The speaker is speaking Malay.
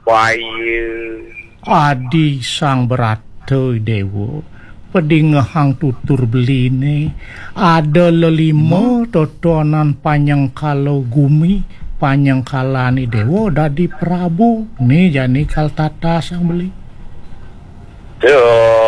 supaya Adi sang berata dewa pedingahang tutur beline ada lelima totonan panjang kalau gumi panjang kalani dewa dadi prabu nih jani kal tata sang beli tuh